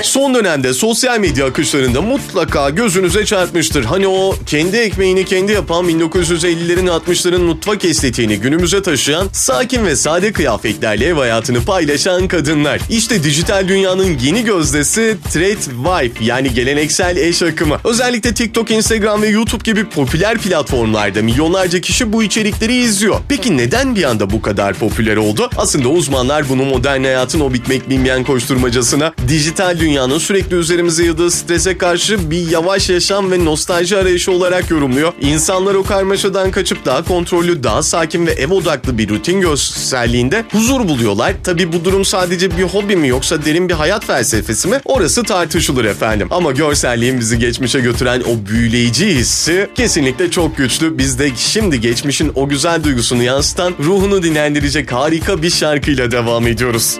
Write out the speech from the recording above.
Son dönemde sosyal medya akışlarında mutlaka gözünüze çarpmıştır. Hani o kendi ekmeğini kendi yapan 1950'lerin 60'ların mutfak estetiğini günümüze taşıyan, sakin ve sade kıyafetlerle ev hayatını paylaşan kadınlar. İşte dijital dünyanın yeni gözdesi Thread Wife, yani geleneksel eş akımı. Özellikle TikTok, Instagram ve YouTube gibi popüler platformlarda milyonlarca kişi bu içerikleri izliyor. Peki neden bir anda bu kadar popüler oldu? Aslında uzmanlar bunu modern hayatın o bitmek bilmeyen koşturmacasına, dijital dünyanın sürekli üzerimize yığdığı strese karşı bir yavaş yaşam ve nostalji arayışı olarak yorumluyor. İnsanlar o karmaşadan kaçıp daha kontrollü, daha sakin ve ev odaklı bir rutin görselliğinde huzur buluyorlar. Tabii bu durum sadece bir hobi mi yoksa derin bir hayat felsefesi mi? Orası tartışılır efendim. Ama görselliğin bizi geçmişe götüren o büyüleyici hissi kesinlikle çok güçlü. Biz de şimdi geçmişin o güzel duygusunu yansıtan, ruhunu dinlendirecek harika bir şarkıyla devam ediyoruz.